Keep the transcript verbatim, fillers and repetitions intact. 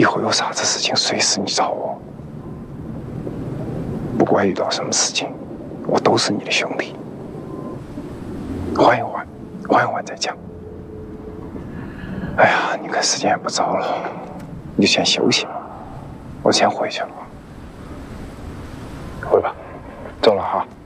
以后有啥子事情随时你找我，不管遇到什么事情，我都是你的兄弟。缓一缓，缓一缓再讲。哎呀，你看时间也不早了，你就先休息吧，我先回去了。回吧，走了哈。